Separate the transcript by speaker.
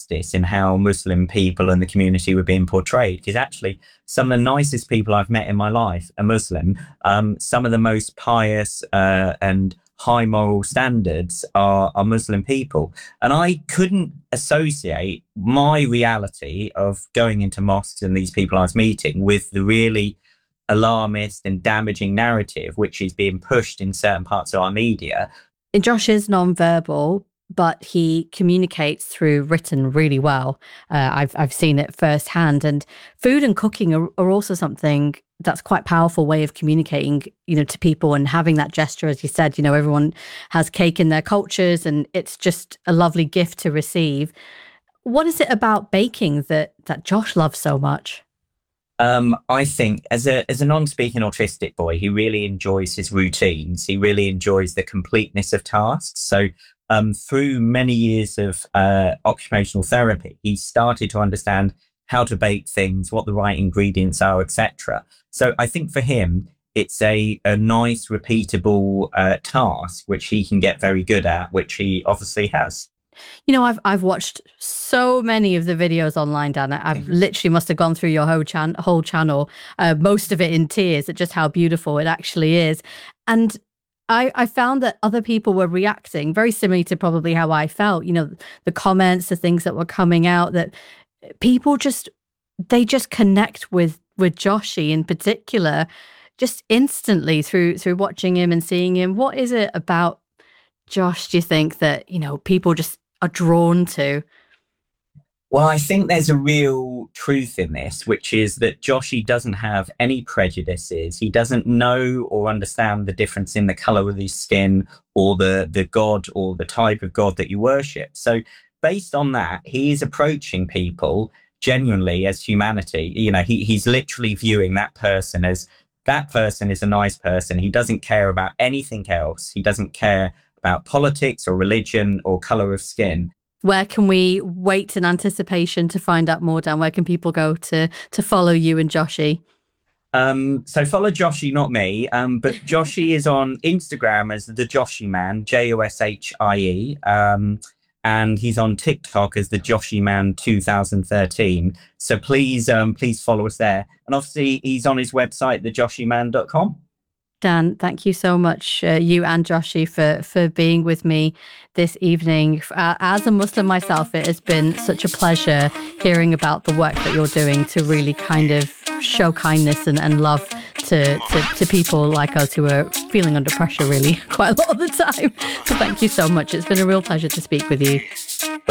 Speaker 1: injustice in how Muslim people and the community were being portrayed. Because actually, some of the nicest people I've met in my life are Muslim. Some of the most pious and high moral standards are Muslim people. And I couldn't associate my reality of going into mosques and these people I was meeting with the really alarmist and damaging narrative which is being pushed in certain parts of our media.
Speaker 2: Josh is non-verbal, but he communicates through written really well. I've seen it firsthand. And food and cooking are also something that's quite powerful way of communicating, to people, and having that gesture, as you said, everyone has cake in their cultures, and it's just a lovely gift to receive. What is it about baking that Josh loves so much?
Speaker 1: I think as a non-speaking autistic boy, he really enjoys his routines. He really enjoys the completeness of tasks. So through many years of occupational therapy, he started to understand how to bake things, what the right ingredients are, etc. So I think for him, it's a nice, repeatable task, which he can get very good at, which he obviously has.
Speaker 2: I've watched so many of the videos online, Dan. I've literally must have gone through your whole channel, most of it in tears at just how beautiful it actually is. And I found that other people were reacting very similarly to probably how I felt. The comments, the things that were coming out, that people they just connect with Joshy in particular, just instantly through watching him and seeing him. What is it about Josh, do you think, that people just are drawn to?
Speaker 1: Well, I think there's a real truth in this, which is that Joshy doesn't have any prejudices. He doesn't know or understand the difference in the color of his skin or the God or the type of God that you worship. So based on that, he is approaching people genuinely as humanity. He's literally viewing that person as that person is a nice person. He doesn't care about anything else. He doesn't care about politics or religion or color of skin.
Speaker 2: Where can we wait in anticipation to find out more, Dan? Where can people go to follow you and Joshy?
Speaker 1: So follow Joshy, not me. But Joshy is on Instagram as the Joshy Man, Joshie. And he's on TikTok as the Joshy Man 2013. So please follow us there. And obviously he's on his website, thejoshyman.com.
Speaker 2: Dan, thank you so much, you and Joshy, for being with me this evening. As a Muslim myself, it has been such a pleasure hearing about the work that you're doing to really kind of show kindness and love to people like us who are feeling under pressure really quite a lot of the time. So thank you so much. It's been a real pleasure to speak with you.